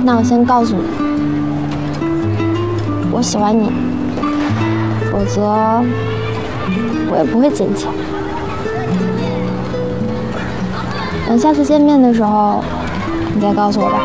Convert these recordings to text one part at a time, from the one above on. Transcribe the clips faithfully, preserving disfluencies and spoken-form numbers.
那我先告诉你，我喜欢你，否则我也不会捡钱。等下次见面的时候，你再告诉我吧。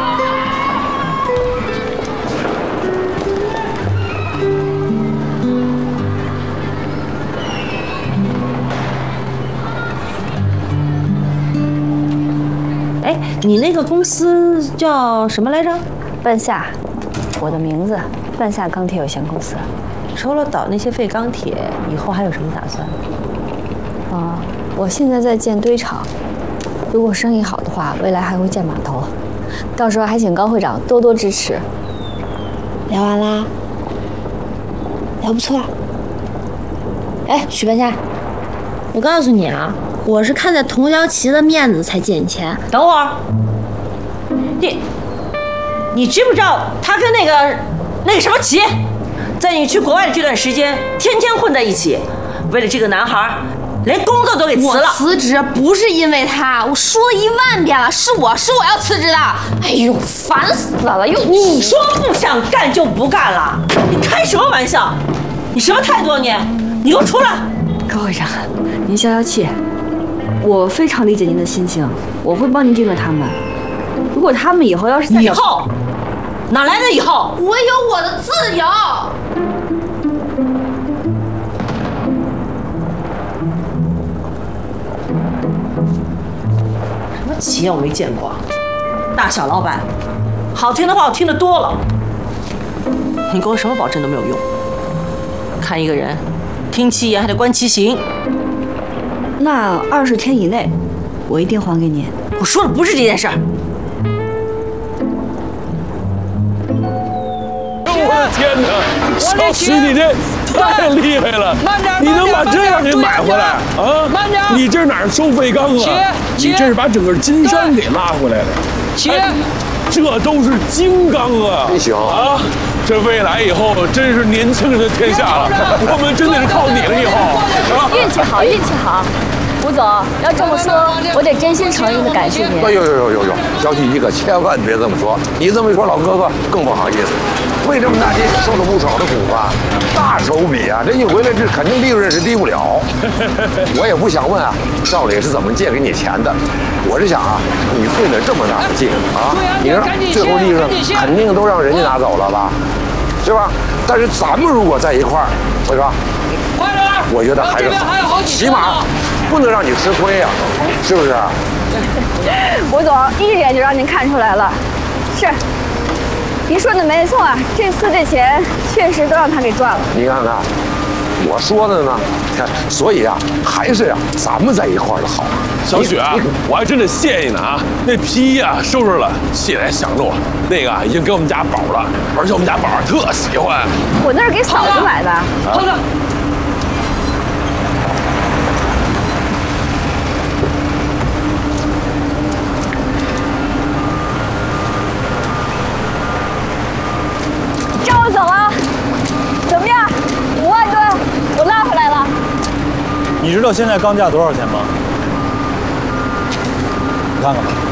哎，你那个公司叫什么来着？ 半夏，我的名字，半夏钢铁有限公司。 除了倒那些废钢铁，以后还有什么打算？ 啊，我现在在建堆场，如果生意好的话，未来还会建码头。到时候还请高会长多多支持。 聊完啦，聊不错啊。哎，许半夏，我告诉你啊，我是看在童瑶琪的面子才借你钱。 等会儿，你，你知不知道他跟那个那个什么琪，在你去国外的这段时间，天天混在一起，为了这个男孩，连工作都给辞了。 我辞职不是因为他，我说了一万遍了，是我是我要辞职的。哎呦，烦死了！又你说不想干就不干了？你开什么玩笑？你什么态度啊你？你给我出来！ 高会长，您消消气。我非常理解您的心情，我会帮您盯着他们。如果他们以后要是再以后，哪来的以后？ 我有我的自由。 什么企业我没见过，大小老板，好听的话我听得多了。你给我什么保证都没有用。看一个人，听其言还得观其行。 那二十天以内，我一定还给您。 我说的不是这件事儿。 我的天哪，小许你这太厉害了！你能把这样给买回来啊？你这哪儿收废钢啊？你这是把整个金山给拉回来了。 姐， 这都是金刚啊！ 真行啊！这未来以后真是年轻人的天下了，我们真的是靠你了以后。 运气好，运气好。吴总要这么说，我得真心诚意的感谢您。 哎呦呦呦呦呦，小许你可千万别这么说，你这么一说，老哥哥更不好意思。为这么大金收了不少的股份，大手笔啊！这一回来，这肯定利润是低不了。我也不想问啊，赵磊是怎么借给你钱的？我是想啊，你费了这么大的劲啊，你让最后利润肯定都让人家拿走了吧，是吧？但是咱们如果在一块儿，是吧？我觉得还是好，起码不能让你吃亏呀，是不是？ 吴总一眼就让您看出来了，是。您说的没错啊，这次这钱确实都让他给赚了。 你看看，我说的呢，所以啊，还是啊，咱们在一块儿的好。 小许啊，我还真得谢谢你呢啊！那皮呀、啊、收拾了，谢谢想着我。那个已经给我们家宝了，而且我们家宝特喜欢。 我那是给嫂子买的。 碰着。 让我走啊！怎么样？五万吨，我拉回来了。 你知道现在钢价多少钱吗？你看看吧。